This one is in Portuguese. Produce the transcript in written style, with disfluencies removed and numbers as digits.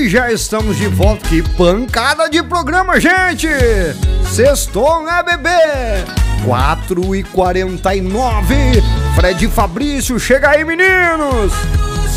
E já estamos de volta. Que pancada de programa, gente! Sextou, né, bebê? 4h49. Fred e Fabrício, chega aí, meninos!